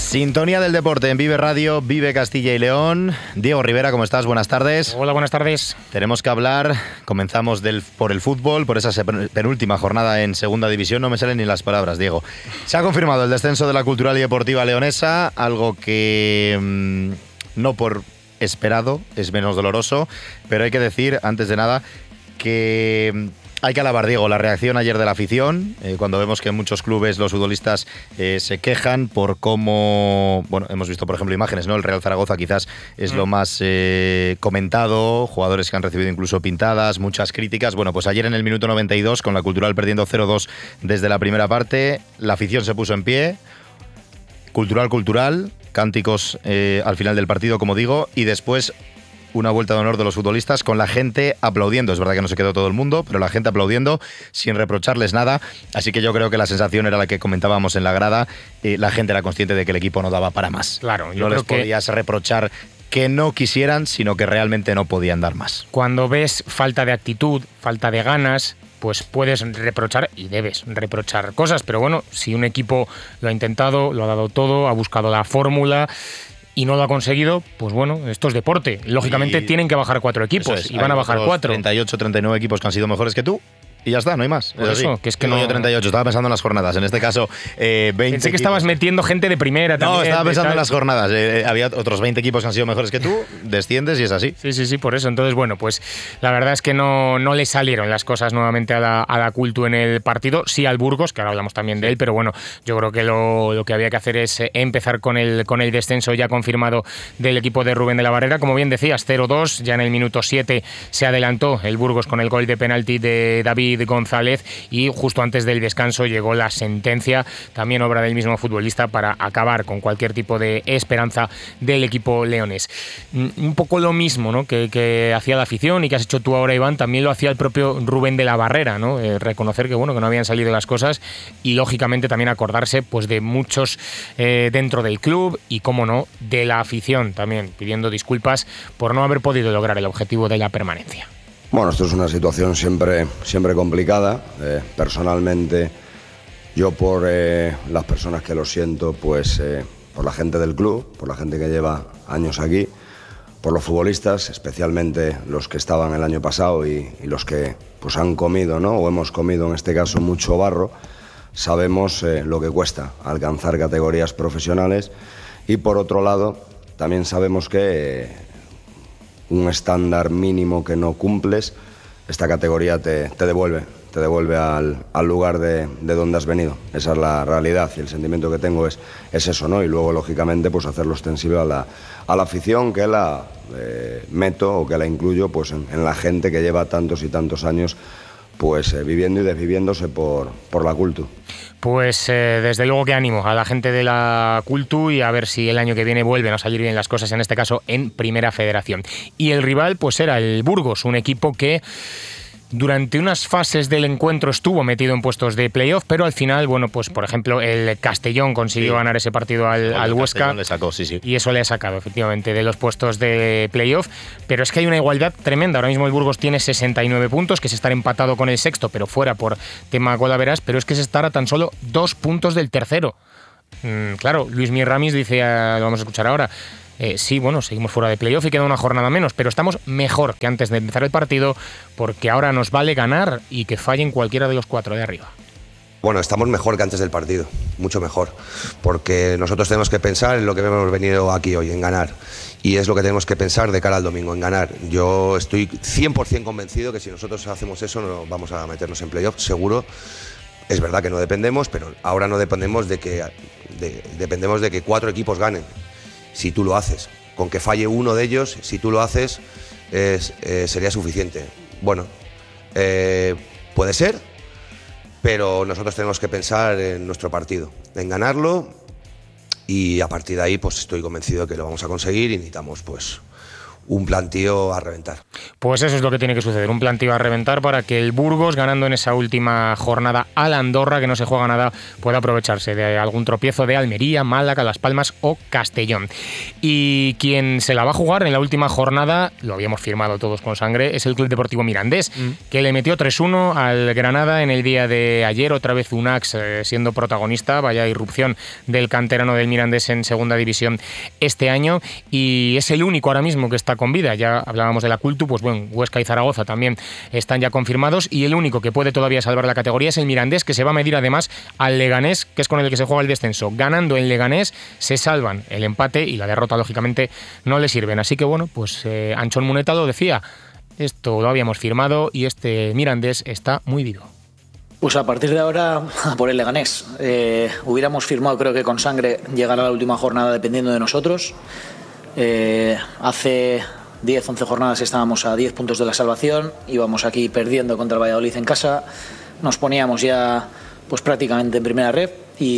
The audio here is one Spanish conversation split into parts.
Sintonía del deporte en Vive Radio, Vive Castilla y León. Diego Rivera, ¿cómo estás? Buenas tardes. Hola, buenas tardes. Tenemos que hablar, comenzamos por el fútbol, por esa penúltima jornada en Segunda División. No me salen ni las palabras, Diego. Se ha confirmado el descenso de la Cultural y Deportiva Leonesa, algo que no por esperado es menos doloroso, pero hay que decir, antes de nada, que hay que alabar, Diego, la reacción ayer de la afición, cuando vemos que en muchos clubes los futbolistas se quejan por cómo, bueno, hemos visto por ejemplo imágenes, ¿no? El Real Zaragoza quizás es lo más comentado, jugadores que han recibido incluso pintadas, muchas críticas. Bueno, pues ayer en el minuto 92, con la Cultural perdiendo 0-2 desde la primera parte, la afición se puso en pie, cultural, cánticos al final del partido, como digo, y después una vuelta de honor de los futbolistas con la gente aplaudiendo. Es verdad que no se quedó todo el mundo, pero la gente aplaudiendo sin reprocharles nada. Así que yo creo que la sensación era la que comentábamos en la grada. La gente era consciente de que el equipo no daba para más. Claro, yo no les podías reprochar que no quisieran, sino que realmente no podían dar más. Cuando ves falta de actitud, falta de ganas, pues puedes reprochar y debes reprochar cosas. Pero bueno, si un equipo lo ha intentado, lo ha dado todo, ha buscado la fórmula y no lo ha conseguido, pues bueno, esto es deporte. Lógicamente tienen que bajar 4 equipos y van a bajar 4. 38, 39 equipos que han sido mejores que tú. Y ya está, no hay más. Por eso, que es que no. Yo 38, estaba pensando en las jornadas. En este caso, 20. Pensé que estabas metiendo gente de primera también. No, estaba pensando en las jornadas. Había otros 20 equipos que han sido mejores que tú, desciendes y es así. Sí, por eso. Entonces, bueno, pues la verdad es que no le salieron las cosas nuevamente a la Cultu en el partido. Sí al Burgos, que ahora hablamos también de él, pero bueno, yo creo que lo que había que hacer es empezar con el descenso ya confirmado del equipo de Rubén de la Barrera. Como bien decías, 0-2, ya en el minuto 7 se adelantó el Burgos con el gol de penalti de David González y justo antes del descanso llegó la sentencia, también obra del mismo futbolista, para acabar con cualquier tipo de esperanza del equipo leonés. Un poco lo mismo, ¿no?, que hacía la afición y que has hecho tú ahora, Iván, también lo hacía el propio Rubén de la Barrera, ¿no? Reconocer que bueno, que no habían salido las cosas y lógicamente también acordarse pues de muchos dentro del club y, cómo no, de la afición también, pidiendo disculpas por no haber podido lograr el objetivo de la permanencia. Bueno, esto es una situación siempre complicada. Personalmente, yo por las personas que lo siento, pues por la gente del club, por la gente que lleva años aquí, por los futbolistas, especialmente los que estaban el año pasado y los que pues han comido, ¿no?, o hemos comido en este caso mucho barro. Sabemos lo que cuesta alcanzar categorías profesionales y por otro lado también sabemos que un estándar mínimo que no cumples, esta categoría te devuelve al lugar de donde has venido. Esa es la realidad y el sentimiento que tengo es eso, ¿no? Y luego, lógicamente, pues hacerlo extensible a la afición, que la meto o que la incluyo pues en la gente que lleva tantos y tantos años pues viviendo y desviviéndose por la Cultu. Pues desde luego que ánimo a la gente de la Cultu y a ver si el año que viene vuelven a salir bien las cosas, en este caso en Primera Federación. Y el rival pues era el Burgos, un equipo que durante unas fases del encuentro estuvo metido en puestos de playoff, pero al final, bueno, pues por ejemplo el Castellón consiguió ganar ese partido al Huesca, le sacó, sí. Y eso le ha sacado efectivamente de los puestos de playoff. Pero es que hay una igualdad tremenda. Ahora mismo el Burgos tiene 69 puntos, que es estar empatado con el sexto, pero fuera por tema golaveras, pero es que es estar a tan solo 2 puntos del tercero. Claro, Luis Mir Ramis dice, lo vamos a escuchar ahora, sí, bueno, seguimos fuera de playoff y queda una jornada menos, pero estamos mejor que antes de empezar el partido, porque ahora nos vale ganar y que fallen cualquiera de los 4 de arriba. Bueno, estamos mejor que antes del partido, mucho mejor, porque nosotros tenemos que pensar en lo que hemos venido aquí hoy, en ganar, y es lo que tenemos que pensar de cara al domingo, en ganar. Yo estoy 100% convencido que si nosotros hacemos eso no vamos a meternos en playoff, seguro. Es verdad que no dependemos, pero ahora no dependemos dependemos de que 4 equipos ganen. Si tú lo haces, con que falle uno de ellos, si tú lo haces, sería suficiente. Bueno, puede ser, pero nosotros tenemos que pensar en nuestro partido, en ganarlo, y a partir de ahí pues estoy convencido que lo vamos a conseguir y necesitamos pues un plantío a reventar. Pues eso es lo que tiene que suceder, un plantío a reventar para que el Burgos, ganando en esa última jornada al Andorra, que no se juega nada, pueda aprovecharse de algún tropiezo de Almería, Málaga, Las Palmas o Castellón. Y quien se la va a jugar en la última jornada, lo habíamos firmado todos con sangre, es el Club Deportivo Mirandés, que le metió 3-1 al Granada en el día de ayer, otra vez Unax siendo protagonista, vaya irrupción del canterano del Mirandés en segunda división este año, y es el único ahora mismo que está con vida. Ya hablábamos de la Cultu, pues bueno, Huesca y Zaragoza también están ya confirmados, y el único que puede todavía salvar la categoría es el Mirandés, que se va a medir además al Leganés, que es con el que se juega el descenso. Ganando en Leganés se salvan, el empate y la derrota lógicamente no le sirven. Así que bueno, pues Anchón Muneta lo decía, esto lo habíamos firmado y este Mirandés está muy vivo. Pues a partir de ahora, a por el Leganés. Hubiéramos firmado, creo que con sangre, llegar a la última jornada dependiendo de nosotros. Hace 10-11 jornadas estábamos a 10 puntos de la salvación, íbamos aquí perdiendo contra el Valladolid en casa, nos poníamos ya pues prácticamente en primera red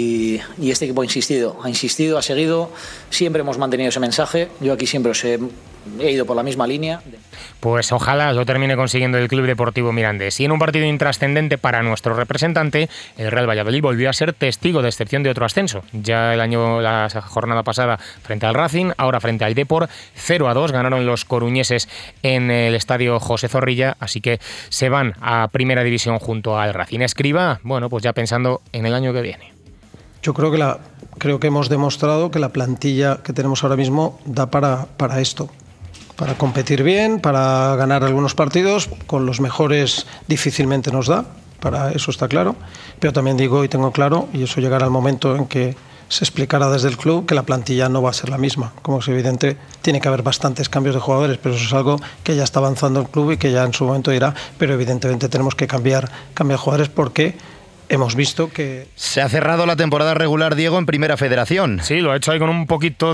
y este equipo ha insistido, ha seguido, siempre hemos mantenido ese mensaje. Yo aquí siempre os he ido por la misma línea. Pues ojalá lo termine consiguiendo el Club Deportivo Mirandés. Y en un partido intrascendente para nuestro representante, el Real Valladolid volvió a ser testigo de excepción de otro ascenso. Ya la jornada pasada frente al Racing, ahora frente al Depor, 0-2 ganaron los coruñeses en el estadio José Zorrilla, así que se van a Primera División junto al Racing. Escriba, bueno, pues ya pensando en el año que viene. Yo creo que hemos demostrado que la plantilla que tenemos ahora mismo da para esto. Para competir bien, para ganar algunos partidos, con los mejores difícilmente nos da, para eso está claro, pero también digo y tengo claro, y eso llegará al momento en que se explicará desde el club, que la plantilla no va a ser la misma. Como es evidente, tiene que haber bastantes cambios de jugadores, pero eso es algo que ya está avanzando el club y que ya en su momento irá, pero evidentemente tenemos que cambiar jugadores porque hemos visto que... Se ha cerrado la temporada regular, Diego, en Primera Federación. Sí, lo ha hecho ahí con un poquito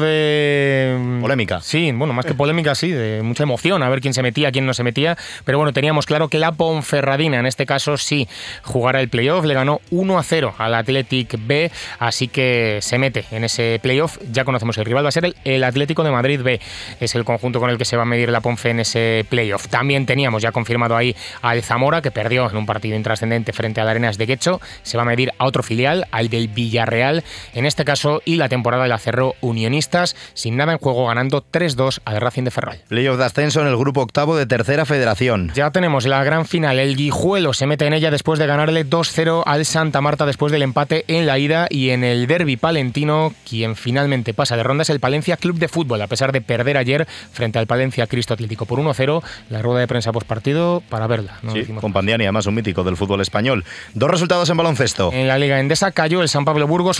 de... polémica. Sí, bueno, más que polémica, sí, de mucha emoción, a ver quién se metía, quién no se metía, pero bueno, teníamos claro que la Ponferradina, en este caso, sí jugará el playoff, le ganó 1-0 al Athletic B, así que se mete en ese playoff. Ya conocemos el rival, va a ser el Atlético de Madrid B, es el conjunto con el que se va a medir la Ponfe en ese playoff. También teníamos ya confirmado ahí al Zamora, que perdió en un partido intrascendente frente al Arenas de Guecho. Se va a medir a otro filial, al del Villarreal, en este caso, y la temporada la cerró Unionistas, sin nada en juego, ganando 3-2 al Racing de Ferrol. Playoff de ascenso en el grupo octavo de Tercera Federación. Ya tenemos la gran final, el Guijuelo se mete en ella después de ganarle 2-0 al Santa Marta después del empate en la ida, y en el derbi palentino, quien finalmente pasa de ronda es el Palencia Club de Fútbol, a pesar de perder ayer frente al Palencia Cristo Atlético por 1-0, la rueda de prensa postpartido para verla. ¿No? Sí, con Pandiani, además un mítico del fútbol español. Dos resultados en baloncesto. En la Liga Endesa cayó el San Pablo Burgos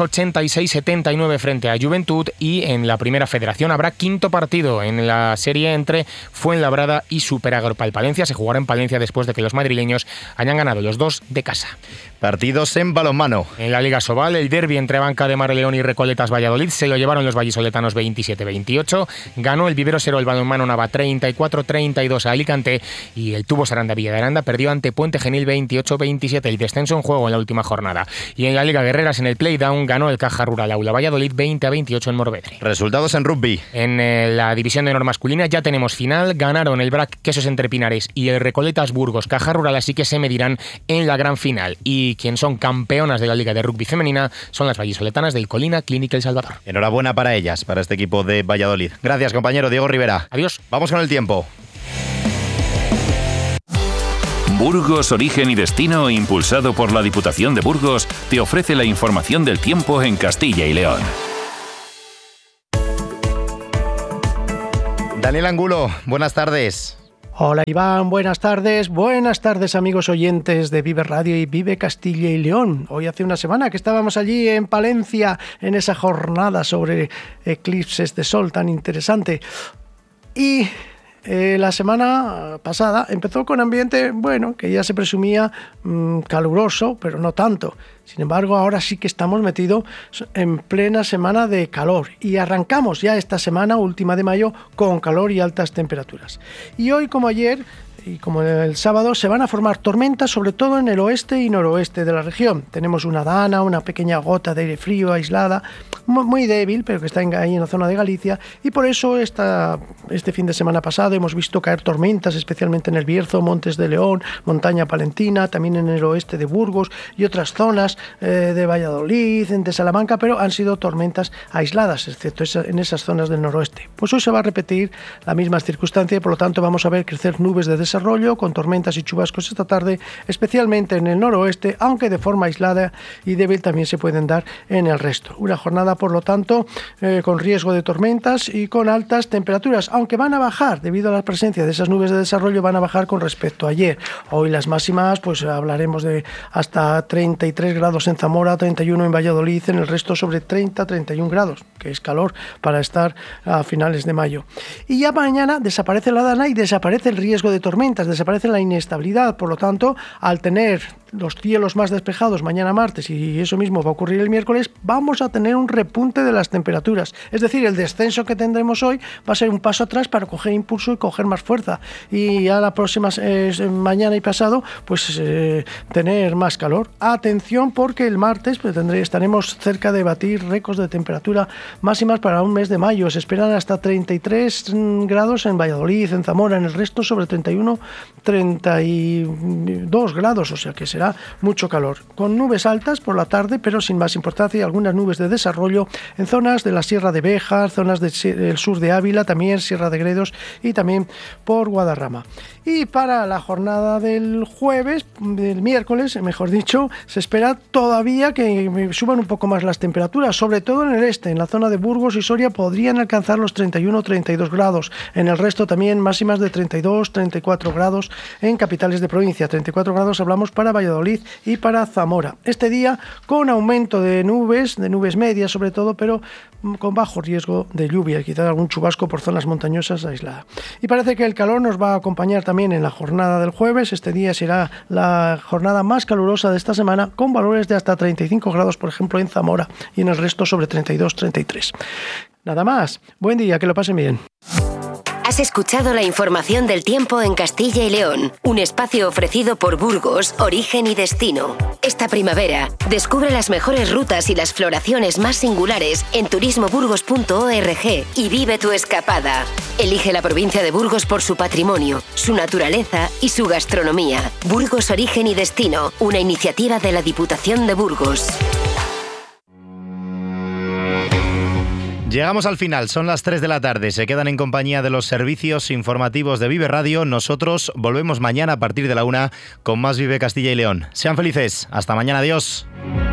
86-79 frente a Juventud, y en la Primera Federación habrá quinto partido en la serie entre Fuenlabrada y Superagropa. El Palencia se jugará en Palencia después de que los madrileños hayan ganado los dos de casa. Partidos en balonmano. En la Liga Sobal, el derbi entre Banca de Marleón y Recoletas Valladolid se lo llevaron los vallisoletanos 27-28. Ganó el Vivero Sero el balonmano Nava 34-32 a Alicante, y el Tubos Aranda Villa de Aranda perdió ante Puente Genil 28-27. El descenso en juego en la última jornada. Y en la Liga Guerreras, en el Playdown, ganó el Caja Rural Aula Valladolid 20-28 en Morvedre. Resultados en rugby. En la división de honor masculina ya tenemos final. Ganaron el BRAC Quesos Entre Pinares y el Recoletas Burgos Caja Rural, así que se medirán en la gran final. Y quien son campeonas de la Liga de Rugby Femenina son las vallisoletanas del Colina Clínica El Salvador. Enhorabuena para ellas, para este equipo de Valladolid. Gracias, compañero Diego Rivera. Adiós. Vamos con el tiempo. Burgos, Origen y Destino, impulsado por la Diputación de Burgos, te ofrece la información del tiempo en Castilla y León. Daniel Angulo, buenas tardes. Hola Iván, buenas tardes amigos oyentes de Vive Radio y Vive Castilla y León. Hoy hace una semana que estábamos allí en Palencia en esa jornada sobre eclipses de sol tan interesante, y la semana pasada empezó con ambiente, bueno, que ya se presumía caluroso, pero no tanto. Sin embargo, ahora sí que estamos metidos en plena semana de calor y arrancamos ya esta semana última de mayo con calor y altas temperaturas. Y hoy, como ayer y como el sábado, se van a formar tormentas, sobre todo en el oeste y noroeste de la región. Tenemos una dana, una pequeña gota de aire frío aislada, muy débil, pero que está ahí en la zona de Galicia, y por eso este fin de semana pasado hemos visto caer tormentas, especialmente en el Bierzo, Montes de León, Montaña Palentina, también en el oeste de Burgos y otras zonas de Valladolid, de Salamanca, pero han sido tormentas aisladas, excepto en esas zonas del noroeste. Pues hoy se va a repetir la misma circunstancia y por lo tanto vamos a ver crecer nubes de desarrollo con tormentas y chubascos esta tarde, especialmente en el noroeste, aunque de forma aislada y débil también se pueden dar en el resto. Una jornada, por lo tanto, con riesgo de tormentas y con altas temperaturas, aunque van a bajar debido a la presencia de esas nubes de desarrollo, van a bajar con respecto a ayer. Hoy las máximas, pues hablaremos de hasta 33 grados en Zamora, 31 en Valladolid, en el resto sobre 30-31 grados, que es calor para estar a finales de mayo. Y ya mañana desaparece la dana y desaparece el riesgo de tormentas, desaparece la inestabilidad. Por lo tanto, al tener los cielos más despejados mañana martes, y eso mismo va a ocurrir el miércoles, vamos a tener un repunte de las temperaturas. Es decir, el descenso que tendremos hoy va a ser un paso atrás para coger impulso y coger más fuerza. Y a la próxima mañana y pasado, pues tener más calor. Atención, porque el martes pues, estaremos cerca de batir récords de temperatura máximas para un mes de mayo. Se esperan hasta 33 grados en Valladolid, en Zamora, en el resto sobre 31, 32 grados, o sea que será mucho calor, con nubes altas por la tarde, pero sin más importancia, y algunas nubes de desarrollo en zonas de la Sierra de Béjar, zonas del sur de Ávila, también Sierra de Gredos y también por Guadarrama. Y para la jornada del miércoles, mejor dicho, se espera todavía que suban un poco más las temperaturas, sobre todo en el este, en la zona de Burgos y Soria podrían alcanzar los 31-32 grados, en el resto también máximas de 32-34 grados en capitales de provincia, 34 grados hablamos para Valladolid y para Zamora. Este día con aumento de nubes medias sobre todo, pero con bajo riesgo de lluvia, quizás algún chubasco por zonas montañosas aisladas. Y parece que el calor nos va a acompañar también en la jornada del jueves. Este día será la jornada más calurosa de esta semana, con valores de hasta 35 grados, por ejemplo, en Zamora, y en el resto sobre 32-33. Nada más. Buen día, que lo pasen bien. Has escuchado la información del tiempo en Castilla y León, un espacio ofrecido por Burgos, Origen y Destino. Esta primavera, descubre las mejores rutas y las floraciones más singulares en turismoburgos.org y vive tu escapada. Elige la provincia de Burgos por su patrimonio, su naturaleza y su gastronomía. Burgos, Origen y Destino, una iniciativa de la Diputación de Burgos. Llegamos al final, son las 3 de la tarde, se quedan en compañía de los servicios informativos de Vive Radio. Nosotros volvemos mañana a partir de la 1 con más Vive Castilla y León. Sean felices, hasta mañana, adiós.